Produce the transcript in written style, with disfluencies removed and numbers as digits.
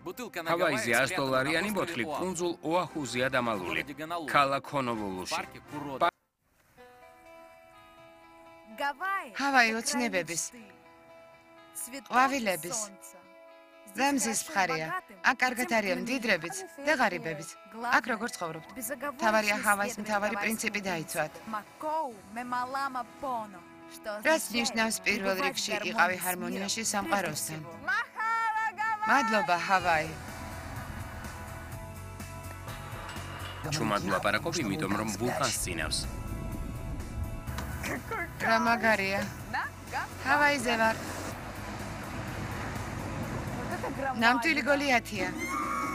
ჰავაიზე $100 ბოთლი კუნძულ ოაჰუზეა დამალული. ქალაქ ჰონოლულუში. ჰავაი ოცნებების, ყვავილების და მზის მხარეა. აქ კარგად არიან მდიდრებიც და ღარიბებიც. აქ როგორ ცხოვრობთ? თავარია ჰავაის მთავარი პრინციპი დაიცვათ. რაც ნიშნავს პირველ რიგში იყავი ჰარმონიაში სამყაროსთან. მადლობა ჰავაი. ჩუმად ლაპარაკობ, იმიტომ რომ ვულკანს წინავს. რა მაგარია. ჰავაიზე ვარ. ნამდვილი გოლიათია.